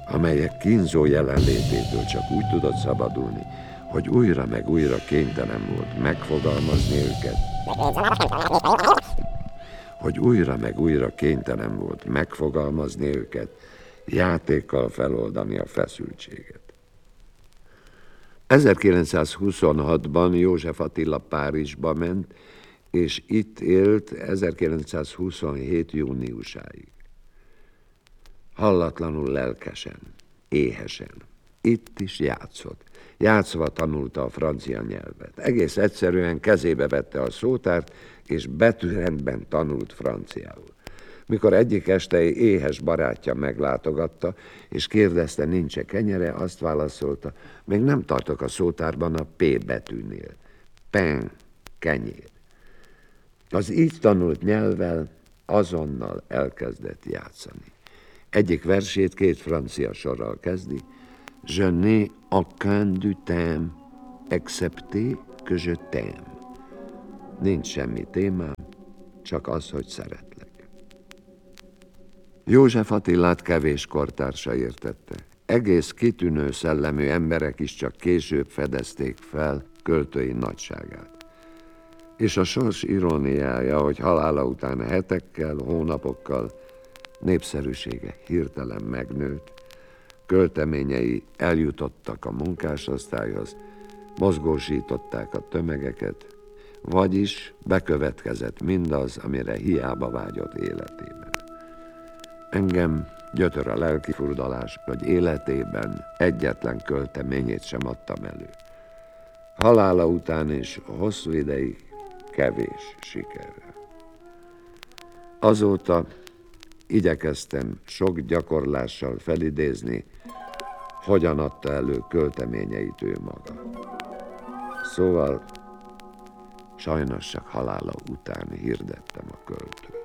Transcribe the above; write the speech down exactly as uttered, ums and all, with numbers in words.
amelyek kínzó jelenlététől csak úgy tudott szabadulni, hogy újra meg újra kénytelen volt megfogalmazni őket, hogy újra meg újra kénytelen volt megfogalmazni őket, játékkal feloldani a feszültséget. ezerkilencszázhuszonhatban József Attila Párizsba ment, és itt élt ezerkilencszázhuszonhét júniusáig. Hallatlanul lelkesen, éhesen. Itt is játszott. Játszva tanulta a francia nyelvet. Egész egyszerűen kezébe vette a szótárt, és betűrendben tanult franciául. Mikor egyik este éhes barátja meglátogatta, és kérdezte, nincs-e kenyere, azt válaszolta, még nem tartok a szótárban a P betűnél. Pain, kenyér. Az így tanult nyelvvel azonnal elkezdett játszani. Egyik versét két francia sorral kezdi. Je n'ai aucun du temps, excepté que je t'aime. Nincs semmi témám, csak az, hogy szeretlek. József Attilát kevés kortársa értette. Egész kitűnő szellemű emberek is csak később fedezték fel költői nagyságát. És a sors iróniája, hogy halála után hetekkel, hónapokkal népszerűsége hirtelen megnőtt, költeményei eljutottak a munkásosztályhoz, mozgósították a tömegeket, vagyis bekövetkezett mindaz, amire hiába vágyott életében. Engem gyötör a lelki furdalás, hogy életében egyetlen költeményét sem adtam elő. Halála után is hosszú ideig kevés sikerrel. Azóta igyekeztem sok gyakorlással felidézni, hogyan adta elő költeményeit ő maga. Szóval sajnos csak halála után hirdettem a költőt.